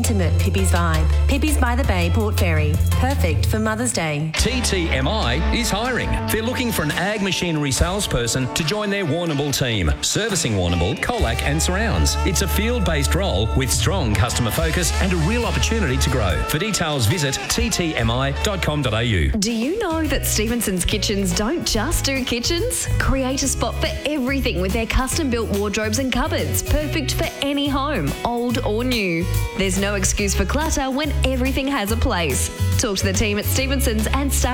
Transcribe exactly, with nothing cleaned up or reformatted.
intimate Pippi's vibe. Pippi's by the Bay, Port Fairy. Perfect for Mother's Day. T T M I is hiring. They're looking for an ag machinery salesperson to join their Warrnambool team, servicing Warrnambool, Colac and surrounds. It's a field-based role with strong customer focus and a real opportunity to grow. For details, visit t t m i dot com dot a u. Do you know that Stevenson's Kitchens don't just do kitchens? Create a spot for everything with their custom-built wardrobes and cupboards, perfect for any home, old or new. There's no excuse for clutter when everything has a place. Talk to the team at Stevenson's and start